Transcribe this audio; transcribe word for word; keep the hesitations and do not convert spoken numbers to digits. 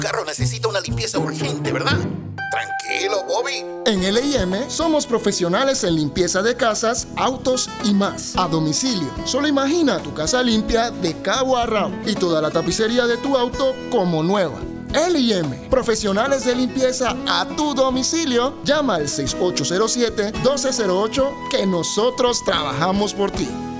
carro necesita una limpieza urgente, ¿verdad? Tranquilo, Bobby. En L I M somos profesionales en limpieza de casas, autos y más. A domicilio. Solo imagina tu casa limpia de cabo a rabo y toda la tapicería de tu auto como nueva. L I M, profesionales de limpieza a tu domicilio. Llama al seis ocho cero siete, uno dos cero ocho que nosotros trabajamos por ti.